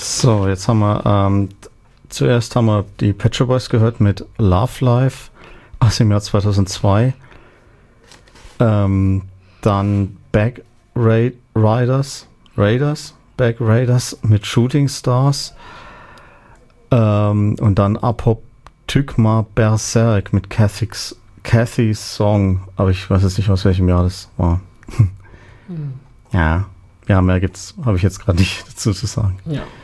So, jetzt haben wir, zuerst haben wir die Pet Shop Boys gehört mit Love Life aus dem Jahr 2002. Dann Back Raiders mit Shooting Stars. Und dann Apoptygma Berserk mit Cathy's Song. Aber ich weiß jetzt nicht, aus welchem Jahr das war. Ja, mehr habe ich jetzt gerade nicht dazu zu sagen. Ja.